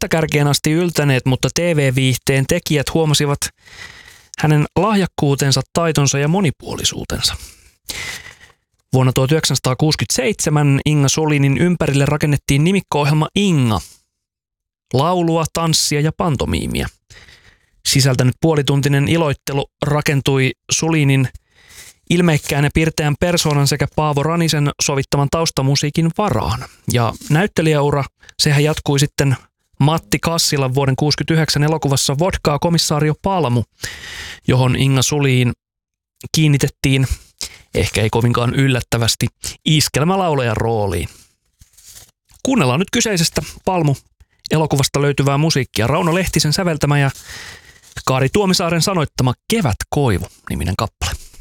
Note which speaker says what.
Speaker 1: listakärkeen asti yltäneet, mutta TV-viihteen tekijät huomasivat hänen lahjakkuutensa, taitonsa ja monipuolisuutensa. Vuonna 1967 Inga Solinin ympärille rakennettiin nimikko-ohjelma Inga. Laulua, tanssia ja pantomiimia. Sisältänyt puolituntinen iloittelu rakentui Solinin ilmeikkään ja pirteän persoonan sekä Paavo Ranisen sovittaman taustamusiikin varaan. Ja näyttelijäura, sehän jatkui sitten Matti Kassilan vuoden 1969 elokuvassa Vodkaa komissaario Palmu, johon Inga Solin kiinnitettiin, ehkä ei kovinkaan yllättävästi, iskelmälaulajan rooliin. Kuunnellaan nyt kyseisestä Palmu-elokuvasta löytyvää musiikkia. Rauno Lehtisen säveltämä ja Kaari Tuomisaaren sanoittama Kevätkoivu -niminen kappale.